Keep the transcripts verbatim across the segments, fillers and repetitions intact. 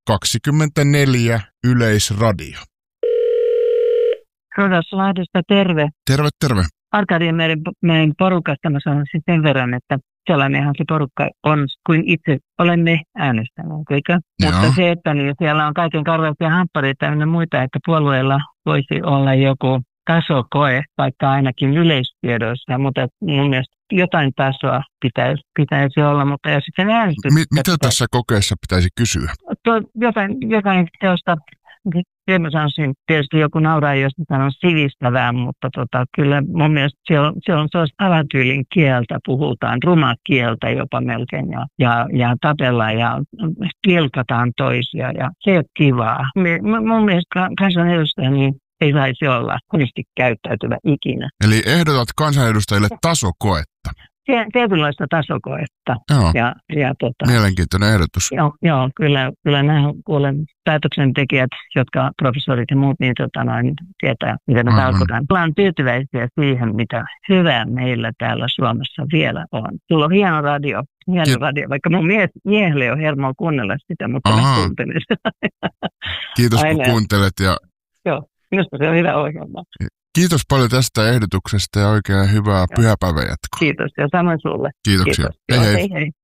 kaksikymmentäneljä Yleisradio. Rodas Lahdesta, terve. Terve, terve. Arkadian meidän porukasta mä sanon sen verran, että sellainenhan se porukka on, kuin itse olemme äänestäneet, eikö? Joo. Mutta se, että niin siellä on kaiken karvaisia hamppareita ja muita, että puolueella voisi olla joku tasokoe, vaikka ainakin yleistiedoissa, mutta mun mielestä jotain tasoa pitäisi, pitäisi olla, mutta ja sitten äänestys. Mi- mitä tässä kokeessa pitäisi kysyä? Tuo, jotain, jotain teosta, en mä sanoisin, tietysti joku nauraa, jos sanon sivistävää, mutta tota, kyllä mun mielestä siellä, siellä on sellaista alatyylin kieltä, puhutaan rumaa kieltä jopa melkein ja, ja, ja tapellaan ja pilkataan toisia ja se ei ole kivaa. Mun mielestä kansanedustaja niin ei saisi olla huonosti käyttäytyvä ikinä. Eli ehdotat kansanedustajille tasokoetta. Tietynlaista tasokoetta. Joo. Ja, ja, tota, mielenkiintoinen ehdotus. Joo, joo kyllä, kyllä nämä kuulen päätöksentekijät, jotka professorit ja muut, niin tota, noin, tietää, mitä me tarkoitan. Ollaan tyytyväisiä siihen, mitä hyvää meillä täällä Suomessa vielä on. Sulla on hieno radio, hieno Ki- radio, vaikka mun mie- miehelle on hermoa kuunnella sitä, mutta mä kuuntelin sitä. Kiitos kun kuuntelet. Ja... Joo, minusta se on hyvä ohjelma. Kiitos paljon tästä ehdotuksesta ja oikein hyvää pyhäpäivän jatkoa. Kiitos ja samoin sulle. Kiitoksia. Kiitos. Hei, hei. hei, hei.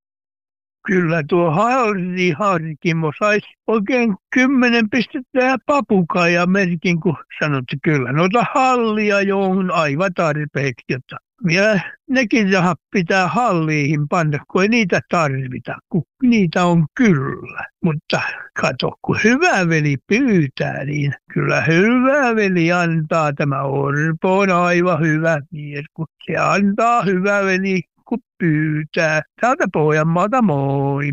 Kyllä tuo Harri Harkimo saisi oikein kymmenen pistettä ja papukaija merkin, kun sanot, että kyllä noita hallia jo on aivan tarpeeksi. Jotta ja nekin rahat pitää halliihin panna, kun ei niitä tarvita, kun niitä on kyllä. Mutta kato, kun hyvä veli pyytää, niin kyllä hyvä veli antaa. Tämä Orpo on aivan hyvä mies, kun se antaa hyvä veli, kun pyytää. Täältä Pohjanmaalta moi.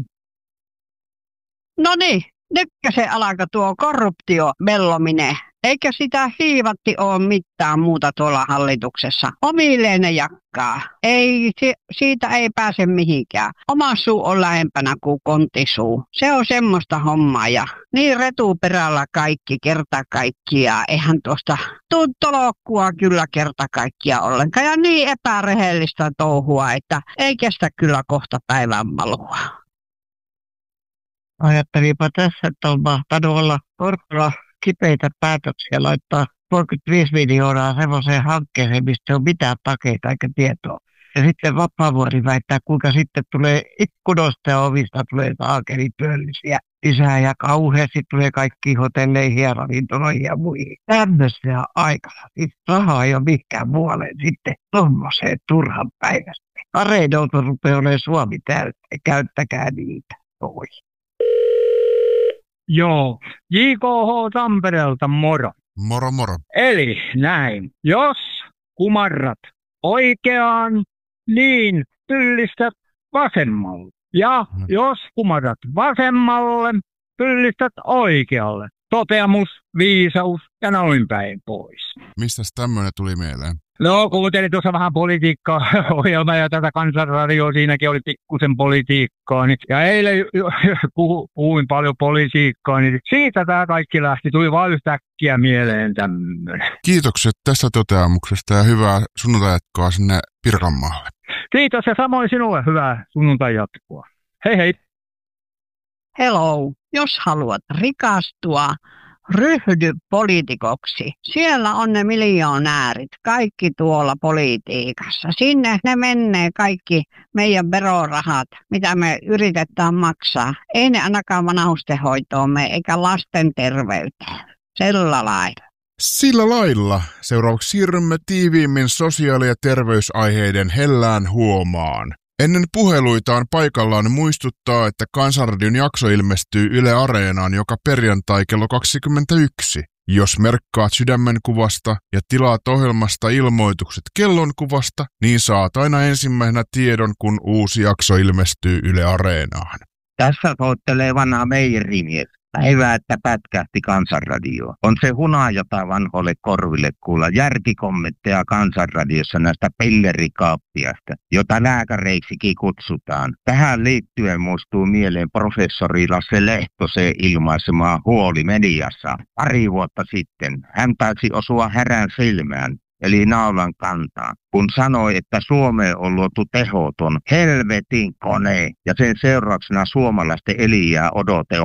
No niin, nytkä se alkaa tuo korruptio mellominen. Eikä sitä hiivatti ole mitään muuta tuolla hallituksessa. Omilleen ne jakkaa. Ei, si, siitä ei pääse mihinkään. Oma suu on lähempänä kuin kontisuu. Se on semmoista hommaa ja niin retuperällä kaikki kerta kaikkiaan. Eihän tuosta tuntolokkua kyllä kerta kaikkiaan ollenkaan. Ja niin epärehellistä touhua, että ei kestä kyllä kohta päivän malua. Ajattelipa tässä, että on mahtanut olla Orpolla kipeitä päätöksiä laittaa kolmekymmentäviisi miljoonaa semmoiseen hankkeeseen, mistä ei ole mitään takeita eikä tietoa. Ja sitten Vapaavuori väittää, kuinka sitten tulee ikkunoista ja ovista tulee saakelityöllisiä lisää ja kauheasti tulee kaikki hotelleihin ja ravintoloihin ja muihin. Tämmöisiä aikana. Siis rahaa ei ole mikään muualle sitten tommoseen turhan päivästä. Areenoutu rupeaa olemaan Suomi täyttä. Käyttäkää niitä. Oi. Joo, J K H Tampereelta moro. Moro moro. Eli näin, jos kumarrat oikeaan, niin pyllistät vasemmalle. Ja no. jos kumarrat vasemmalle, pyllistät oikealle. Toteamus, viisaus ja noin päin pois. Mistäs tämmöinen tuli mieleen? No, kuuntelin tuossa vähän politiikkaa-ohjelmaa ja tätä Kansanradioa, siinäkin oli pikkusen politiikkaa. Niin, ja eilen puhu, puhuin paljon politiikkaa, niin siitä tämä kaikki lähti. Tuli vaan yhtäkkiä mieleen tämmöinen. Kiitokset tästä toteamuksesta ja hyvää sunnuntajatkoa sinne Pirkanmaalle. Kiitos ja samoin sinulle hyvää sunnuntajatkoa. Hei hei. Hello. Jos haluat rikastua, ryhdy poliitikoksi. Siellä on ne miljoonäärit, kaikki tuolla politiikassa. Sinne ne menee kaikki meidän verorahat, mitä me yritetään maksaa. Ei ne ainakaan vanhustenhoitoon mene, eikä lasten terveyteen. Sillä lailla. Sillä lailla. Seuraavaksi siirrymme tiiviimmin sosiaali- ja terveysaiheiden hellään huomaan. Ennen puheluitaan paikallaan muistuttaa, että Kansanradion jakso ilmestyy Yle Areenaan joka perjantai kello kaksikymmentäyksi. Jos merkkaat sydämenkuvasta ja tilaat ohjelmasta ilmoitukset kellonkuvasta, niin saat aina ensimmäisenä tiedon, kun uusi jakso ilmestyy Yle Areenaan. Tässä soittelee vanha meijerimies. Päivää, että pätkähti Kansanradio. On se hunajota vanhoille korville kuulla järkikommentteja Kansanradiossa näistä pillerikaappiasta, jota lääkäreiksikin kutsutaan. Tähän liittyen muistuu mieleen professori Lasse Lehtosen ilmaisemaa huoli mediassa. Pari vuotta sitten hän taisi osua härän silmään, eli naulan kantaa, kun sanoi, että Suomeen on luotu tehoton helvetin kone ja sen seurauksena suomalaisten eliää odote